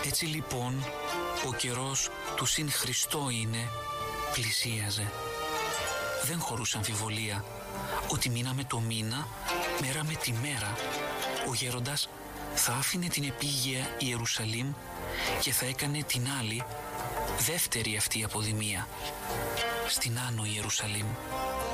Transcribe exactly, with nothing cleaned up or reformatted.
Έτσι λοιπόν ο καιρός του συν Χριστό είναι πλησίαζε. Δεν χωρούσε αμφιβολία ότι μήνα με το μήνα, μέρα με τη μέρα, ο γέροντας θα άφηνε την επίγεια Ιερουσαλήμ και θα έκανε την άλλη, δεύτερη αυτή αποδημία, στην Άνω Ιερουσαλήμ.